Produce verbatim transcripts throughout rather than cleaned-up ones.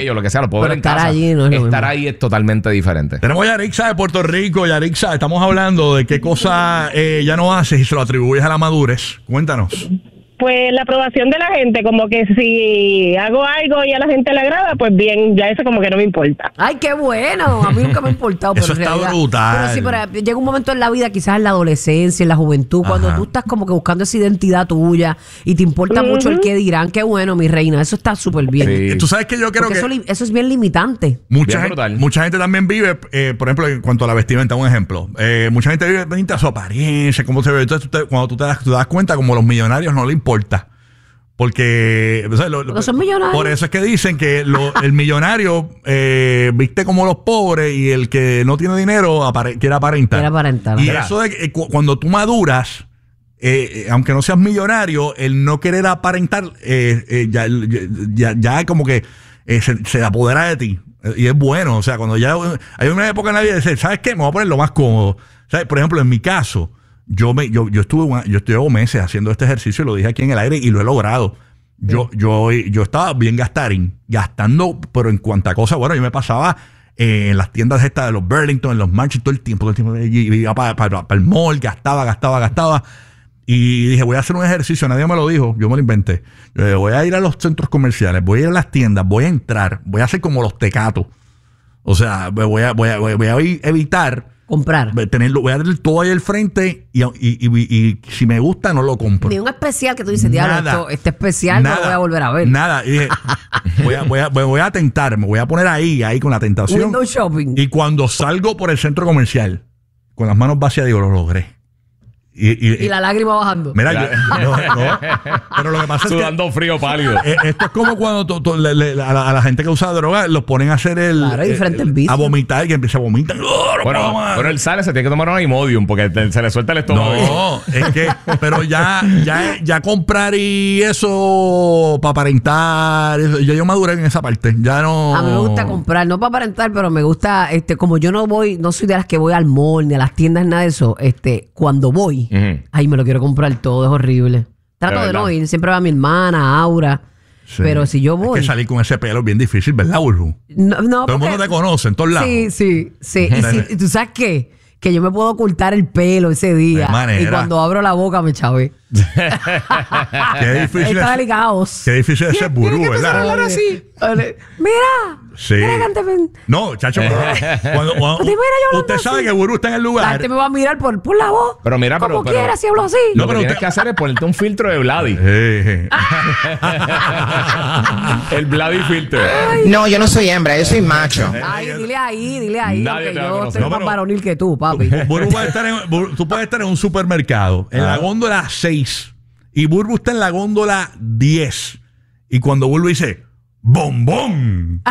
o lo que sea, los puedo ver en estar casa. allí no es lo estar mismo. ahí es totalmente diferente. Tenemos a Yarixa de Puerto Rico. Yarixa, estamos hablando de qué cosa eh, ya no haces y se lo atribuyes a la madurez. Cuéntanos. Pues la aprobación de la gente, como que si hago algo y a la gente le agrada, pues bien, ya eso como que no me importa. Ay, qué bueno. A mí nunca me ha importado. Eso pero en está realidad- brutal. Pero sí, pero llega un momento en la vida, quizás en la adolescencia, en la juventud, cuando Ajá. tú estás como que buscando esa identidad tuya y te importa Ujú. mucho el que dirán. Qué bueno, mi reina. Eso está súper bien. Sí. Tú sabes que yo creo Porque que eso, li- eso es bien limitante. mucha Bien gente, brutal. mucha gente también vive, eh, por ejemplo, en cuanto a la vestimenta, un ejemplo. Eh, mucha gente vive pendiente a su apariencia, cómo se ve. Entonces, tú te- cuando tú te, das, tú te das cuenta, como los millonarios no le importa. Porque, o sea, lo- lo- Porque son millonarios. por eso es que dicen que lo- el millonario eh, viste como los pobres y el que no tiene dinero apare- quiere aparentar. Quiere aparentar. Y Mira. eso de que, eh, cu- cuando tú maduras, eh, eh, aunque no seas millonario, el no querer aparentar eh, eh, ya, ya, ya como que eh, se, se apodera de ti. Eh, Y es bueno, o sea, cuando ya hay una época en la vida de decir, ¿sabes qué? Me voy a poner lo más cómodo. ¿Sabes? Por ejemplo, en mi caso, yo me yo, yo estuve una- yo estuve meses haciendo este ejercicio y lo dije aquí en el aire y lo he logrado. Yo, yo, yo estaba bien gastarín, gastando, pero en cuanta cosa, bueno, yo me pasaba eh, en las tiendas estas de los Burlington, en los Marches, todo el tiempo, todo el tiempo, y iba para, para, para el mall, gastaba, gastaba, gastaba. Y dije, voy a hacer un ejercicio, nadie me lo dijo, yo me lo inventé. Yo dije, voy a ir a los centros comerciales, voy a ir a las tiendas, voy a entrar, voy a hacer como los tecatos. O sea, voy a, voy a, voy a evitar Comprar. tenerlo, voy a tener todo ahí al frente y, y, y, y si me gusta no lo compro. Ni un especial que tú dices, diablo, Nada. esto, este especial no lo voy a volver a ver. Nada. Y dije, voy a, voy, a, voy a tentar, me voy a poner ahí, ahí con la tentación. Window shopping. Y cuando salgo por el centro comercial, con las manos vacías, digo, lo logré. Y, y, Y la lágrima bajando. Mira, yo, no, no. Pero lo que pasa es que Sudando frío pálido. eh, esto es como cuando tú- tú- le- le- a, la, a la gente que usa droga los ponen a hacer el. Claro, hay eh, diferentes eh, vicios. a vomitar y que empieza a vomitar. ¡Oh, no puedo Bueno, más! pero él sale, se tiene que tomar un Imodium porque te- se le suelta el estómago. No, es que, pero ya, ya, ya comprar y eso para aparentar, eso, ya yo maduré en esa parte. Ya no. A mí me gusta comprar, no para aparentar, pero me gusta, este, como yo no voy, no soy de las que voy al mall, ni a las tiendas, nada de eso, este, cuando voy, Ujú. ay, me lo quiero comprar todo, es horrible. Trato De de no verdad. ir, siempre va mi hermana, Aura, Sí. pero si yo voy... Es que salir con ese pelo es bien difícil, ¿verdad, Burbu? no, no, Todo el porque- mundo te conoce en todos lados. Sí, sí, sí. Y, Dale. si- y tú sabes qué, que yo me puedo ocultar el pelo ese día. De manera. Y cuando abro la boca me chavé. Qué difícil Está es, delicados. qué difícil es ser Burbu, ¿verdad? así. Mira. Sí. Mira que antes ven- No, chacho, pero cuando, cuando- Usted mira, yo usted hablo sabe así. que Burbu está en el La lugar. gente me va a mirar por, por la voz. Pero mira, pero- Como pero- quiera si hablo así. Lo No, que pero tienes usted- que hacer es ponerte un filtro de Vladi. Eh, eh. El Vladi filter. No, yo no soy hembra, yo soy macho. Ay, dile ahí, dile ahí. Nadie Aunque te va a yo conocer. estoy No, más pero- varonil que tú, papi. Burbu puede estar en, Burbu- tú puedes estar en un supermercado, en la góndola seis, y Burbu está en la góndola diez. Y cuando Burbu dice, ¡bombón!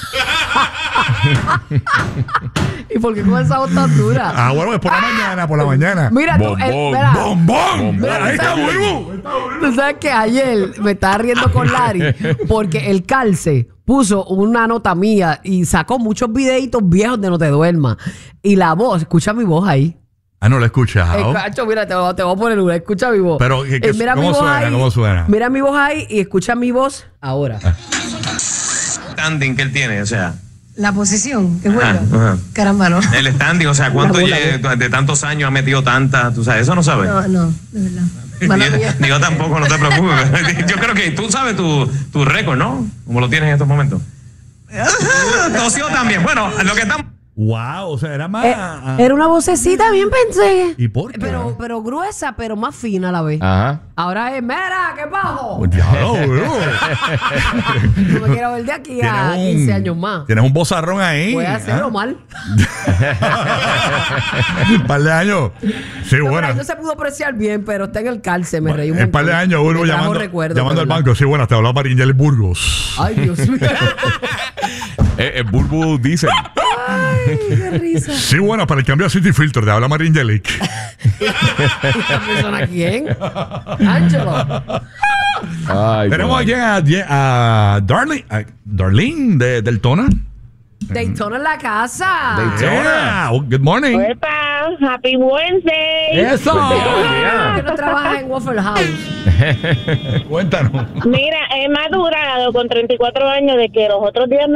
¿Y por qué con esa voz tan dura? Ah, bueno, es por la mañana, por la mañana. Mira, tú, Bombón, eh, mira, ¡Bombón! Bombón. Ahí está Burbu. tú sabes que ayer me estaba riendo con Larry porque el calce puso una nota mía y sacó muchos videitos viejos de No Te Duermas. Y la voz, escucha mi voz ahí. Ah, no lo he Eh, escuchado. cacho, mira, te, voy- te voy a poner una. Escucha mi voz. Pero, ¿qué- qué- Eh, mira mi cómo voz suena? ahí. ¿Cómo suena? Mira mi voz ahí y escucha mi voz ahora. Standing que él tiene, o sea, La posición, qué Ajá, bueno. ajá. Caramba, no. el standing, o sea, cuánto La bola, lle- de tantos años ha metido tanta, tú sabes, eso no sabes. No, no, de verdad. Ni Mala yo, mía. ni yo tampoco, no te preocupes. Yo creo que tú sabes tu, tu récord, ¿no? Como lo tienes en estos momentos. Tosió también. Bueno, lo que estamos... Wow, o sea, era más. Eh, era una vocecita bien pensé. ¿Y por qué? Pero, pero gruesa, pero más fina a la vez. Ajá. Ahora es, mira, ¿qué bajo? Oh, diablo, bro. No me quiero ver de aquí a Tienes un- quince años más. Tienes un bozarrón ahí. Voy a hacerlo ¿ah? mal. Un par de años. Sí, No, bueno. pero ahí no se pudo apreciar bien, pero está en el calce. Me reí un Un par de montón. años, Burbu, Me trajo llamando, recuerdos, llamando al ¿verdad? banco. Sí, bueno, te hablaba Maringel Burgos. Ay, Dios mío. Eh, el Burbu dice. Ay, qué risa. Sí, bueno, para el cambio de City Filter, te habla Maringelic. ¿Esta persona quién? Angelo. Ay, Tenemos aquí a, a Darlene, a Darlene de Deltona. Daytona en la casa. Daytona. Yeah. Oh, good morning. Epa, happy Wednesday. Eso. ¿Por qué no trabajas en Waffle House? Cuéntanos. Mira, he madurado con treinta y cuatro años de que los otros días